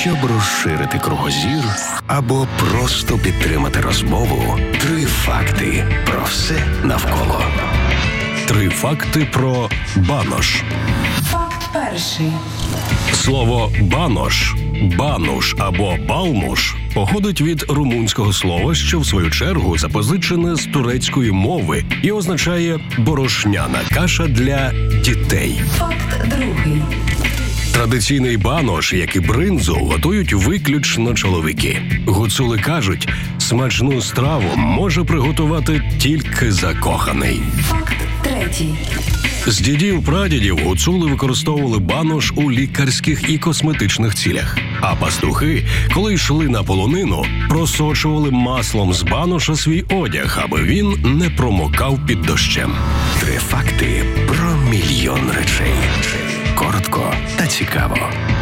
Щоб розширити кругозір або просто підтримати розмову, 3 факти про все навколо. 3 факти про банош. Факт перший. Слово «банош», «бануш» або «балмуш» походить від румунського слова, що в свою чергу запозичене з турецької мови і означає «борошняна каша для дітей». Факт другий. Традиційний банош, як і бринзу, готують виключно чоловіки. Гуцули кажуть, смачну страву може приготувати тільки закоханий. Факт третій. З дідів-прадідів гуцули використовували банош у лікарських і косметичних цілях. А пастухи, коли йшли на полонину, просочували маслом з баноша свій одяг, аби він не промокав під дощем. 3 факти про мільйон речей. Коротко та цікаво.